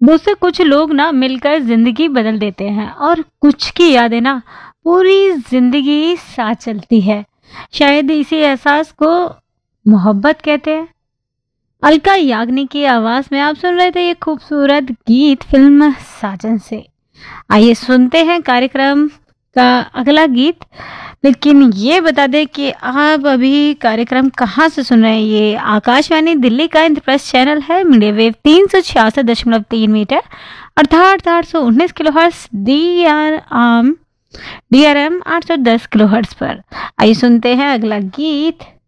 दोस्तों, कुछ लोग ना मिलकर जिंदगी बदल देते हैं और कुछ की यादें ना पूरी जिंदगी साथ चलती है। शायद इसी एहसास को मोहब्बत कहते हैं। अलका याग्निक की आवाज में आप सुन रहे थे ये खूबसूरत गीत फिल्म साजन से। आइए सुनते हैं कार्यक्रम का अगला गीत। लेकिन ये बता दें कि आप अभी कार्यक्रम कहाँ से सुन रहे हैं। ये आकाशवाणी दिल्ली का इंद्रप्रस्थ चैनल है, मीडियम वेव 366.3 मीटर अर्थात 819 किलोहर्ट्ज DRM 810 किलोहर्ट्ज पर। आइए सुनते हैं अगला गीत।